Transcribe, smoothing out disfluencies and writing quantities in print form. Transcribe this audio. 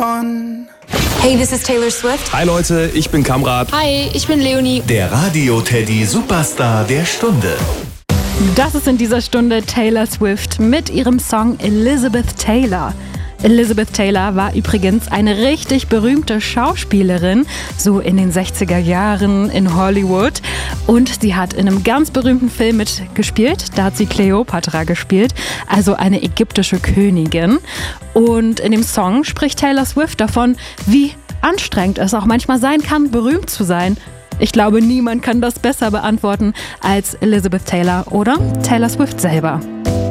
on. Hey, this is Taylor Swift. Hi Leute, ich bin Kamrat. Hi, ich bin Leonie. Der Radio-Teddy Superstar der Stunde. Das ist in dieser Stunde Taylor Swift mit ihrem Song Elizabeth Taylor. Elizabeth Taylor war übrigens eine richtig berühmte Schauspielerin, so in den 60er Jahren in Hollywood. Und sie hat in einem ganz berühmten Film mitgespielt. Da hat sie Kleopatra gespielt, also eine ägyptische Königin. Und in dem Song spricht Taylor Swift davon, wie anstrengend es auch manchmal sein kann, berühmt zu sein. Ich glaube, niemand kann das besser beantworten als Elizabeth Taylor oder Taylor Swift selber.